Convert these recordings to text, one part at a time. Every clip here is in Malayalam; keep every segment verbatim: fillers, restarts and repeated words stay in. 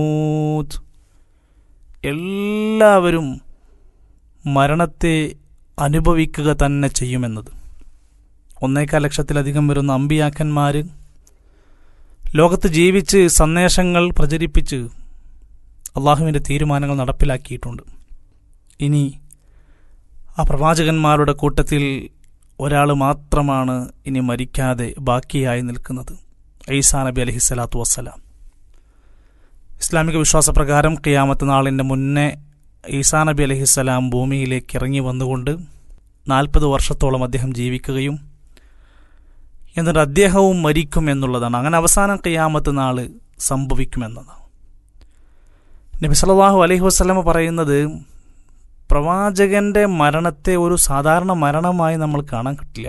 എല്ലാവരും മരണത്തെ അനുഭവിക്കുക തന്നെ ചെയ്യുമെന്നത്. ഒന്നേകാൽ ലക്ഷത്തിലധികം വരുന്ന അമ്പിയാക്കന്മാർ ലോകത്ത് ജീവിച്ച് സന്ദേശങ്ങൾ പ്രചരിപ്പിച്ച് അള്ളാഹുവിൻ്റെ തീരുമാനങ്ങൾ നടപ്പിലാക്കിയിട്ടുണ്ട്. ഇനി ആ പ്രവാചകന്മാരുടെ കൂട്ടത്തിൽ ഒരാൾ മാത്രമാണ് ഇനി മരിക്കാതെ ബാക്കിയായി നിൽക്കുന്നത്, ഈസാ നബി അലൈഹിസ്സലാത്തു വസ്സലാം. ഇസ്ലാമിക വിശ്വാസപ്രകാരം ഖിയാമത്ത് നാളിൻ്റെ മുന്നേ ഈസാ നബി അലൈഹിസ്സലാം ഭൂമിയിലേക്ക് ഇറങ്ങി വന്നുകൊണ്ട് നാൽപ്പത് വർഷത്തോളം അദ്ദേഹം ജീവിക്കുകയും എന്നിട്ട് അദ്ദേഹവും മരിക്കും എന്നുള്ളതാണ്. അങ്ങനെ അവസാനം ഖിയാമത്ത് നാൾ സംഭവിക്കുമെന്നതാണ്. നബി സല്ലല്ലാഹു അലൈഹി വസല്ലമ പറയുന്നത്, പ്രവാചകൻ്റെ മരണത്തെ ഒരു സാധാരണ മരണമായി നമ്മൾ കാണാൻ കിട്ടില്ല.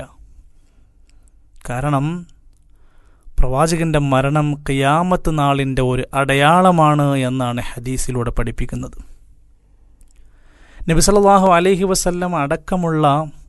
കാരണം പ്രവാചകൻ്റെ മരണം ഖിയാമത്ത് നാളിൻ്റെ ഒരു അടയാളമാണ് എന്നാണ് ഹദീസിലൂടെ പഠിപ്പിക്കുന്നത്. നബി സല്ലല്ലാഹു അലൈഹി വസല്ലം അടക്കമുള്ള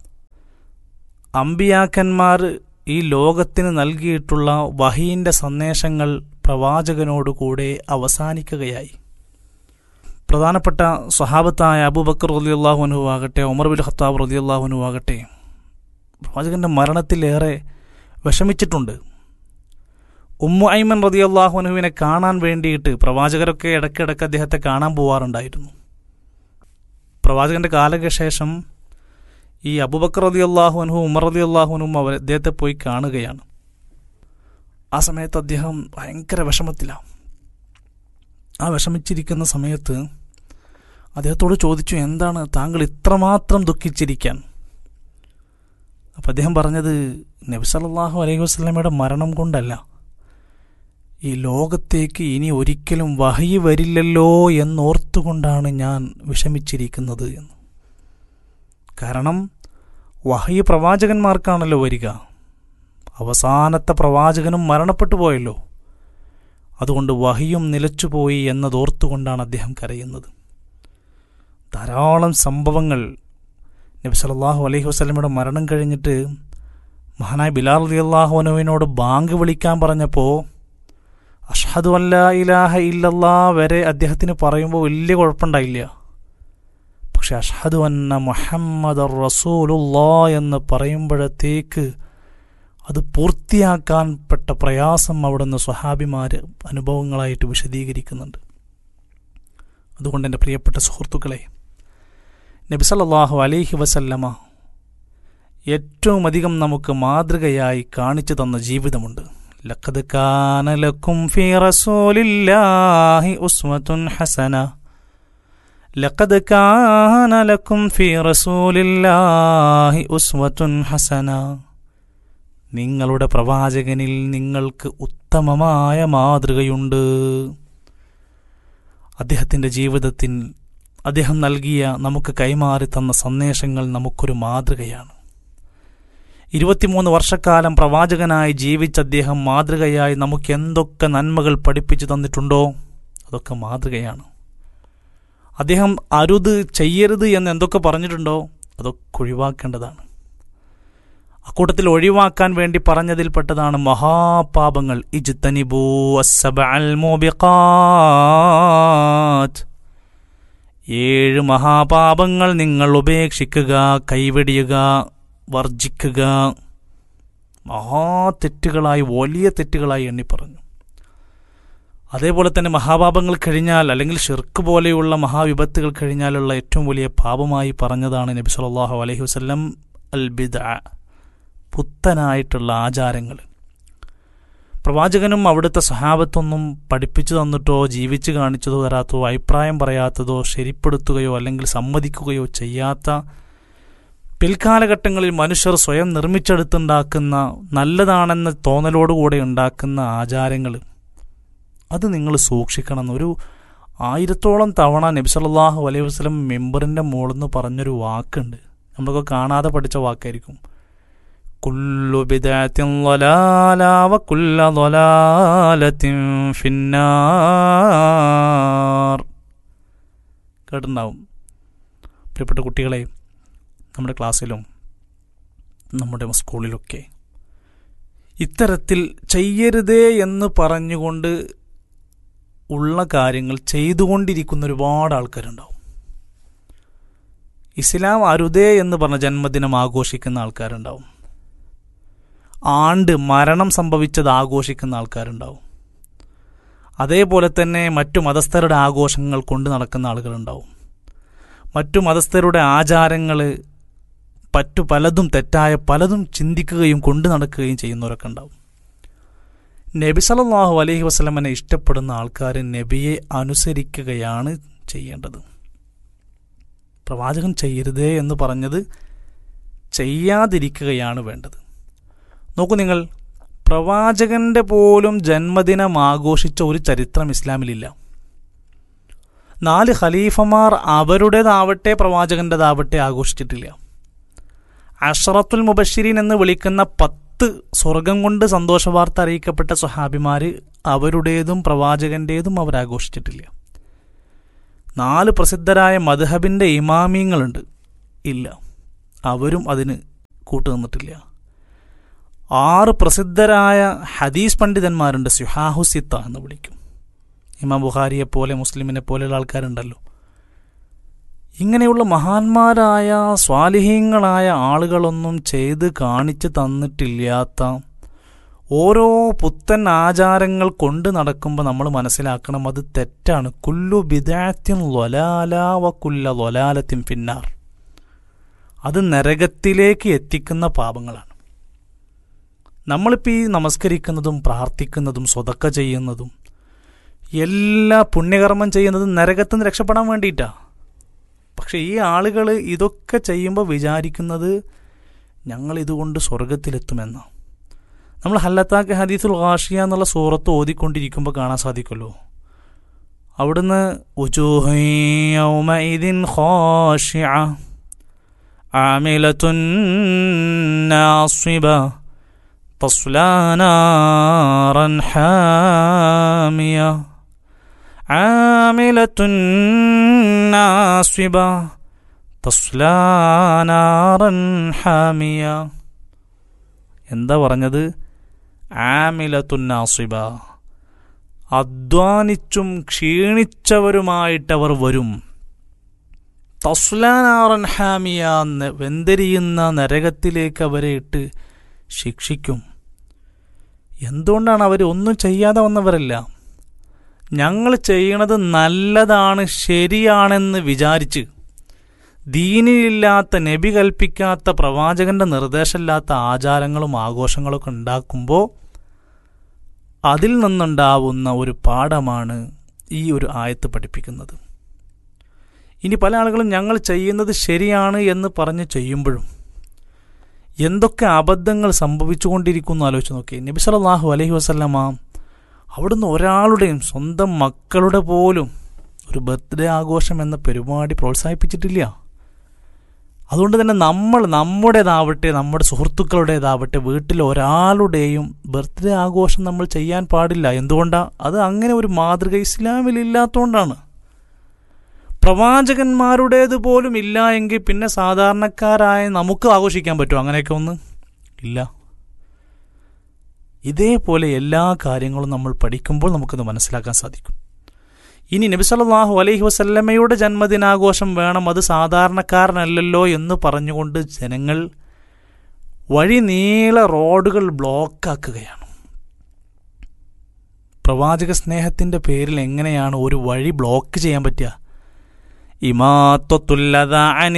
അമ്പിയാക്കന്മാർ ഈ ലോകത്തിന് നൽകിയിട്ടുള്ള വഹീൻ്റെ സന്ദേശങ്ങൾ പ്രവാചകനോടുകൂടെ അവസാനിക്കുകയായി. പ്രധാനപ്പെട്ട സ്വഹാബത്തായ അബൂബക്കർ റളിയല്ലാഹു അൻഹു ആകട്ടെ, ഉമർ ബിൻ ഖത്താബ് റളിയല്ലാഹു അൻഹു ആകട്ടെ, പ്രവാചകൻ്റെ മരണത്തിലേറെ വിഷമിച്ചിട്ടുണ്ട്. ഉമ്മു ഐമൻ റളിയല്ലാഹു അൻഹുവിനെ കാണാൻ വേണ്ടിയിട്ട് പ്രവാചകരൊക്കെ ഇടയ്ക്കിടയ്ക്ക് അദ്ദേഹത്തെ കാണാൻ പോവാറുണ്ടായിരുന്നു. പ്രവാചകൻ്റെ കാലശേഷം ഈ അബൂബക്കർ റളിയല്ലാഹു അൻഹു ഉമർ റളിയല്ലാഹു അൻഹും അവർ അദ്ദേഹത്തെ പോയി കാണുകയാണ്. ആ സമയത്ത് അദ്ദേഹം ഭയങ്കര വിഷമത്തിലാണ്. ആ വിഷമിച്ചിരിക്കുന്ന സമയത്ത് അദ്ദേഹത്തോട് ചോദിച്ചു, എന്താണ് താങ്കൾ ഇത്രമാത്രം ദുഃഖിച്ചിരിക്കാൻ? അപ്പം അദ്ദേഹം പറഞ്ഞത്, നബി സല്ലല്ലാഹു അലൈഹി വസല്ലമയുടെ മരണം കൊണ്ടല്ല, ഈ ലോകത്തേക്ക് ഇനി ഒരിക്കലും വഹി വരില്ലല്ലോ എന്നോർത്തുകൊണ്ടാണ് ഞാൻ വിഷമിച്ചിരിക്കുന്നത് എന്ന്. കാരണം വഹി പ്രവാചകന്മാർക്കാണല്ലോ വരിക. അവസാനത്തെ പ്രവാചകനും മരണപ്പെട്ടു പോയല്ലോ. അതുകൊണ്ട് വഹിയും നിലച്ചുപോയി എന്നതോർത്തുകൊണ്ടാണ് അദ്ദേഹം കരയുന്നത്. ധാരാളം സംഭവങ്ങൾ നബി സല്ലല്ലാഹു അലൈഹി വസല്ലമയുടെ മരണം കഴിഞ്ഞിട്ട് മഹാനായ ബിലാൽ റളിയല്ലാഹു അൻഹുവിനോട് ബാങ്ക് വിളിക്കാൻ പറഞ്ഞപ്പോൾ അഷ്ഹദു അല്ലാ ഇലാഹ ഇല്ലല്ലാഹ് വരെ അദ്ദേഹത്തിന് പറയുമ്പോൾ വലിയ കുഴപ്പമുണ്ടായില്ല. പക്ഷെ അഷ്ഹദു അന്ന മുഹമ്മദർ റസൂലുള്ളാഹ് എന്ന് പറയുമ്പോഴത്തേക്ക് അത് പൂർത്തിയാക്കാൻ പെട്ട പ്രയാസം അവിടുന്ന് സ്വഹാബിമാർ അനുഭവങ്ങളായിട്ട് വിശദീകരിക്കുന്നുണ്ട്. അതുകൊണ്ട് എൻ്റെ പ്രിയപ്പെട്ട സുഹൃത്തുക്കളെ, നബി സല്ലല്ലാഹു അലൈഹി വസല്ലമ ഏറ്റവും അധികം നമുക്ക് മാതൃകയായി കാണിച്ചു തന്ന ജീവിതമുണ്ട്. ലഖദ് കാന ലക്കും ഫീ റസൂലില്ലാഹി ഉസ്വത്തുൻ ഹസന ലഖദ് കാന ലക്കും ഫീ റസൂലില്ലാഹി ഉസ്വത്തുൻ ഹസന. നിങ്ങളുടെ പ്രവാചകനിൽ നിങ്ങൾക്ക് ഉത്തമമായ മാതൃകയുണ്ട്. അദ്ദേഹത്തിൻ്റെ ജീവിതത്തിൽ അദ്ദേഹം നൽകിയ നമുക്ക് കൈമാറി തന്ന സന്ദേശങ്ങൾ നമുക്കൊരു മാതൃകയാണ്. ഇരുപത്തിമൂന്ന് വർഷക്കാലം പ്രവാചകനായി ജീവിച്ച അദ്ദേഹം മാതൃകയായി നമുക്ക് എന്തൊക്കെ നന്മകൾ പഠിപ്പിച്ചു തന്നിട്ടുണ്ടോ അതൊക്കെ മാതൃകയാണ്. അദ്ദേഹം അരുത് ചെയ്യരുത് എന്ന് എന്തൊക്കെ പറഞ്ഞിട്ടുണ്ടോ അതൊക്കെ ഒഴിവാക്കേണ്ടതാണ്. അക്കൂട്ടത്തിൽ ഒഴിവാക്കാൻ വേണ്ടി പറഞ്ഞതിൽപ്പെട്ടതാണ് മഹാപാപങ്ങൾ. ഇജ്തനിബൂ അസ്സബഅൽ മൂബിഖാത്ത്, ഏഴ് മഹാപാപങ്ങൾ നിങ്ങൾ ഉപേക്ഷിക്കുക, കൈവെടിയുക, വർജിക്കുക. മഹാ തെറ്റുകളായി, വലിയ തെറ്റുകളായി എണ്ണി പറഞ്ഞു. അതേപോലെ തന്നെ മഹാപാപങ്ങൾ കഴിഞ്ഞാൽ, അല്ലെങ്കിൽ ഷിർക്ക് പോലെയുള്ള മഹാവിപത്തുകൾ കഴിഞ്ഞാലുള്ള ഏറ്റവും വലിയ പാപമായി പറഞ്ഞതാണ് നബി സല്ലല്ലാഹു അലൈഹി വസല്ലം അൽ ബിദ്അ, പുത്തനായിട്ടുള്ള ആചാരങ്ങൾ. പ്രവാചകനും അവിടുത്തെ സഹാബത്തൊന്നും പഠിപ്പിച്ചു തന്നിട്ടോ ജീവിച്ച് കാണിച്ചതോ തരാത്തോ അഭിപ്രായം പറയാത്തതോ ശരിപ്പെടുത്തുകയോ അല്ലെങ്കിൽ സമ്മതിക്കുകയോ ചെയ്യാത്ത, പിൽക്കാലഘട്ടങ്ങളിൽ മനുഷ്യർ സ്വയം നിർമ്മിച്ചെടുത്തുണ്ടാക്കുന്ന, നല്ലതാണെന്ന തോന്നലോടുകൂടെ ഉണ്ടാക്കുന്ന ആചാരങ്ങൾ, അത് നിങ്ങൾ സൂക്ഷിക്കണം. ഒരു ആയിരത്തോളം തവണ നബി സല്ലല്ലാഹു അലൈഹി വസല്ലം മെമ്പറിൻ്റെ മുകളിൽ പറഞ്ഞൊരു വാക്കുണ്ട്. നമ്മളൊക്കെ കാണാതെ പഠിച്ച വാക്കായിരിക്കും. കുല്ലു ബിദ്അത്തിൻ ളലാല വ കുല്ലു ളലാലത്തിൻ ഫിന്നാർ. കേട്ടിട്ടുണ്ടാവും. പ്രിയപ്പെട്ട കുട്ടികളെ, നമ്മുടെ ക്ലാസ്സിലും നമ്മുടെ സ്കൂളിലൊക്കെ ഇത്തരത്തിൽ ചെയ്യരുതേ എന്ന് പറഞ്ഞുകൊണ്ട് ഉള്ള കാര്യങ്ങൾ ചെയ്തുകൊണ്ടിരിക്കുന്ന ഒരുപാട് ആൾക്കാരുണ്ടാവും. ഇസ്ലാം അരുതേ എന്ന് പറഞ്ഞ ജന്മദിനം ആഘോഷിക്കുന്ന ആൾക്കാരുണ്ടാവും. ആണ്ട് മരണം സംഭവിച്ചത് ആഘോഷിക്കുന്ന ആൾക്കാരുണ്ടാവും. അതേപോലെ തന്നെ മറ്റു മതസ്ഥരുടെ ആഘോഷങ്ങൾ കൊണ്ട് നടക്കുന്ന ആളുകളുണ്ടാവും. മറ്റു മതസ്ഥരുടെ ആചാരങ്ങൾ മറ്റു പലതും തെറ്റായ പലതും ചിന്തിക്കുകയും കൊണ്ടു നടക്കുകയും ചെയ്യുന്നവരൊക്കെ ഉണ്ടാവും. നബി സല്ലല്ലാഹു അലൈഹി വസല്ലമനെ ഇഷ്ടപ്പെടുന്ന ആൾക്കാർ നബിയെ അനുസരിക്കുകയാണ് ചെയ്യേണ്ടത്. പ്രവാചകൻ ചെയ്യരുതേ എന്ന് പറഞ്ഞത് ചെയ്യാതിരിക്കുകയാണ് വേണ്ടത്. നോക്കൂ നിങ്ങൾ, പ്രവാചകന്റെ പോലും ജന്മദിനം ആഘോഷിച്ച ഒരു ചരിത്രം ഇസ്ലാമിലില്ല. നാല് ഖലീഫമാർ അവരുടേതാവട്ടെ പ്രവാചകൻ്റെതാവട്ടെ ആഘോഷിച്ചിട്ടില്ല. അഷറത്തുൽ മുബശ്ശിരീൻ എന്ന് വിളിക്കുന്ന പത്ത് സ്വർഗം കൊണ്ട് സന്തോഷ വാർത്ത അറിയിക്കപ്പെട്ട സ്വഹാബിമാർ അവരുടേതും പ്രവാചകൻ്റേതും അവരാഘോഷിച്ചിട്ടില്ല. നാല് പ്രസിദ്ധരായ മദ്ഹബിൻ്റെ ഇമാമിയങ്ങളുണ്ട്, ഇല്ല, അവരും അതിന് കൂട്ടുനിന്നിട്ടില്ല. ആറ് പ്രസിദ്ധരായ ഹദീസ് പണ്ഡിതന്മാരുണ്ട്, സുഹാഹുസിത്ത എന്ന് വിളിക്കും. ഇമാം ബുഖാരിയെ പോലെ മുസ്ലിമിനെ പോലെയുള്ള ആൾക്കാരുണ്ടല്ലോ. ഇങ്ങനെയുള്ള മഹാന്മാരായ സ്വാലിഹീങ്ങളായ ആളുകളൊന്നും ചെയ്ത് കാണിച്ചു തന്നിട്ടില്ലാത്ത ഓരോ പുത്തൻ ആചാരങ്ങൾ കൊണ്ട് നടക്കുമ്പോൾ നമ്മൾ മനസ്സിലാക്കണം, അത് തെറ്റാണ്. കുല്ലു ബിദഅത്തിൻ ളലാല വ കുല്ല ളലാലത്തിൻ ഫിന്നാർ. അത് നരകത്തിലേക്ക് എത്തിക്കുന്ന പാപങ്ങളാണ്. നമ്മളിപ്പോൾ ഈ നമസ്കരിക്കുന്നതും പ്രാർത്ഥിക്കുന്നതും സ്വതക്ക ചെയ്യുന്നതും എല്ലാ പുണ്യകർമ്മം ചെയ്യുന്നതും നരകത്തിൽ നിന്ന് രക്ഷപ്പെടാൻ വേണ്ടിയിട്ടാണ്. പക്ഷെ ഈ ആളുകൾ ഇതൊക്കെ ചെയ്യുമ്പോൾ വിചാരിക്കുന്നത് ഞങ്ങൾ ഇതുകൊണ്ട് സ്വർഗത്തിലെത്തുമെന്നാണ്. നമ്മൾ ഹല്ലത്താക്ക് ഹദീസുൽ ഗാഷിയ എന്നുള്ള സൂറത്ത് ഓതിക്കൊണ്ടിരിക്കുമ്പോൾ കാണാൻ സാധിക്കുമല്ലോ, അവിടുന്ന് ഉജൂഹു യൗമഇദിൻ ഖാശിഅ ആമിലത്തുൻ നാസിബ തസ്ലാ നാറൻ ഹാമിയ ആമിലത്തുൻ നാസിബ തസ്ലാ നാറൻ ഹാമിയ. എന്താ പറഞ്ഞത്? ആമിലത്തുൻ നാസിബ, അധ്വാനിച്ചും ക്ഷീണിച്ചവരുമായിട്ടവർ വരും. തസ്ലാ നാറൻ ഹാമിയ, വെന്തെരിയുന്ന നരകത്തിലേക്ക് അവരെ ഇട്ട് ശിക്ഷിക്കും. എന്തുകൊണ്ടാണ്? അവർ ഒന്നും ചെയ്യാതെ വന്നവരല്ല. ഞങ്ങൾ ചെയ്യണത് നല്ലതാണ്, ശരിയാണെന്ന് വിചാരിച്ച് ദീനിലില്ലാത്ത, നബി കൽപ്പിക്കാത്ത, പ്രവാചകന്റെ നിർദ്ദേശമില്ലാത്ത ആചാരങ്ങളും ആഘോഷങ്ങളൊക്കെ ഉണ്ടാക്കുമ്പോൾ അതിൽ നിന്നുണ്ടാവുന്ന ഒരു പാഠമാണ് ഈ ഒരു ആയത്ത് പഠിപ്പിക്കുന്നത്. ഇനി പല ആളുകളും ഞങ്ങൾ ചെയ്യുന്നത് ശരിയാണ് എന്ന് പറഞ്ഞ് ചെയ്യുമ്പോഴും എന്തൊക്കെ അബദ്ധങ്ങൾ സംഭവിച്ചുകൊണ്ടിരിക്കുന്നു ആലോചിച്ച് നോക്കി. നബി സല്ലല്ലാഹു അലൈഹി വസല്ലമ അവിടുന്ന് ഒരാളുടെയും സ്വന്തം മക്കളുടെ പോലും ഒരു ബർത്ത്ഡേ ആഘോഷം എന്ന പരിപാടി പ്രോത്സാഹിപ്പിച്ചിട്ടില്ല. അതുകൊണ്ട് തന്നെ നമ്മൾ നമ്മുടേതാവട്ടെ നമ്മുടെ സുഹൃത്തുക്കളുടേതാവട്ടെ വീട്ടിൽ ഒരാളുടെയും ബർത്ത്ഡേ ആഘോഷം നമ്മൾ ചെയ്യാൻ പാടില്ല. എന്തുകൊണ്ടാണ്? അത് അങ്ങനെ ഒരു മാതൃക ഇസ്ലാമിൽ ഇല്ലാത്തതുകൊണ്ടാണ്. പ്രവാചകന്മാരുടേത് പോലും ഇല്ല എങ്കിൽ പിന്നെ സാധാരണക്കാരായ നമുക്ക് ആഘോഷിക്കാൻ പറ്റുമോ അങ്ങനെയൊക്കെ? ഒന്ന് ഇല്ല. ഇതേപോലെ എല്ലാ കാര്യങ്ങളും നമ്മൾ പഠിക്കുമ്പോൾ നമുക്കത് മനസ്സിലാക്കാൻ സാധിക്കും. ഇനി നബി സല്ലല്ലാഹു അലൈഹി വസല്ലമയുടെ ജന്മദിനാഘോഷം വേണം, അത് സാധാരണക്കാരനല്ലല്ലോ എന്ന് പറഞ്ഞുകൊണ്ട് ജനങ്ങൾ വഴി നീള റോഡുകൾ ബ്ലോക്കാക്കുകയാണ്. പ്രവാചക സ്നേഹത്തിൻ്റെ പേരിൽ എങ്ങനെയാണ് ഒരു വഴി ബ്ലോക്ക് ചെയ്യാൻ പറ്റുക? ഇമാത്തത്തുൽ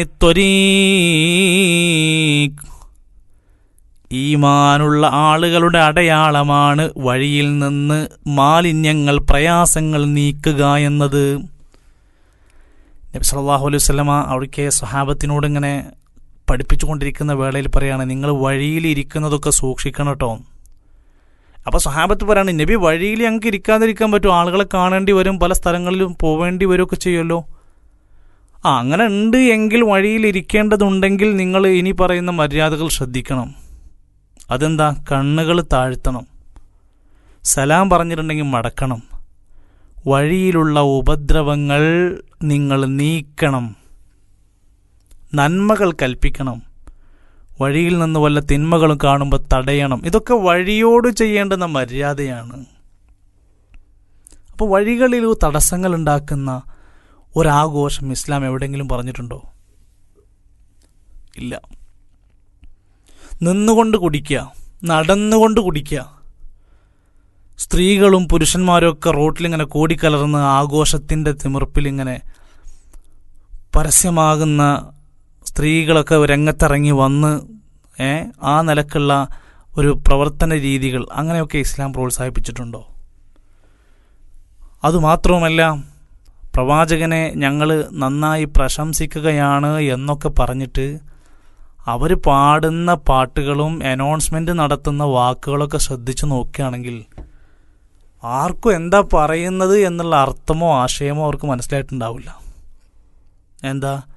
അനിത്വരീഖ്, ഈമാനുള്ള ആളുകളുടെ അടയാളമാണ് വഴിയിൽ നിന്ന് മാലിന്യങ്ങൾ, പ്രയാസങ്ങൾ നീക്കുക എന്നത്. നബി സല്ലല്ലാഹു അലൈഹി വസല്ലമ അവിടേക്ക് സ്വഹാബത്തിനോട് ഇങ്ങനെ പഠിപ്പിച്ചുകൊണ്ടിരിക്കുന്ന വേളയിൽ പറയാണ്, നിങ്ങൾ വഴിയിലിരിക്കുന്നതൊക്കെ സൂക്ഷിക്കണം കേട്ടോ. അപ്പോൾ സ്വഹാബത്ത് പറയാണ്, നബി വഴിയിൽ ഞങ്ങൾക്ക് ഇരിക്കാതിരിക്കാൻ പറ്റും, ആളുകളെ കാണേണ്ടി വരും, പല സ്ഥലങ്ങളിലും പോവേണ്ടി വരുമൊക്കെ ചെയ്യുമല്ലോ. ആ അങ്ങനെ ഉണ്ട് എങ്കിൽ വഴിയിൽ ഇരിക്കേണ്ടതുണ്ടെങ്കിൽ നിങ്ങൾ ഇനി പറയുന്ന മര്യാദകൾ ശ്രദ്ധിക്കണം. അതെന്താ? കണ്ണുകൾ താഴ്ത്തണം, സലാം പറഞ്ഞിട്ടുണ്ടെങ്കിൽ മടക്കണം, വഴിയിലുള്ള ഉപദ്രവങ്ങൾ നിങ്ങൾ നീക്കണം, നന്മകൾ കൽപ്പിക്കണം, വഴിയിൽ നിന്ന് വല്ല തിന്മകളും കാണുമ്പോൾ തടയണം. ഇതൊക്കെ വഴിയോട് ചെയ്യേണ്ടുന്ന മര്യാദയാണ്. അപ്പോൾ വഴികളിൽ തടസ്സങ്ങൾ ഉണ്ടാക്കുന്ന ഒരാഘോഷം ഇസ്ലാം എവിടെയെങ്കിലും പറഞ്ഞിട്ടുണ്ടോ? ഇല്ല. നിന്നുകൊണ്ട് കുടിക്കുക, നടന്നുകൊണ്ട് കുടിക്കുക, സ്ത്രീകളും പുരുഷന്മാരും ഒക്കെ റോട്ടിലിങ്ങനെ കൂടിക്കലർന്ന് ആഘോഷത്തിൻ്റെ തിമിർപ്പിലിങ്ങനെ പരസ്യമാകുന്ന സ്ത്രീകളൊക്കെ രംഗത്തിറങ്ങി വന്ന് ഏ ആ നിലക്കുള്ള ഒരു പ്രവർത്തന രീതികൾ അങ്ങനെയൊക്കെ ഇസ്ലാം പ്രോത്സാഹിപ്പിച്ചിട്ടുണ്ടോ? അതുമാത്രവുമല്ല, പ്രവാചകനെ ഞങ്ങൾ നന്നായി പ്രശംസിക്കുകയാണ് എന്നൊക്കെ പറഞ്ഞിട്ട് അവർ പാടുന്ന പാട്ടുകളും അനൗൺസ്മെൻ്റ് നടത്തുന്ന വാക്കുകളൊക്കെ ശ്രദ്ധിച്ചു നോക്കുകയാണെങ്കിൽ ആർക്കും എന്താ പറയുന്നത് എന്നുള്ള അർത്ഥമോ ആശയമോ അവർക്ക് മനസ്സിലായിട്ടുണ്ടാവില്ല. എന്താ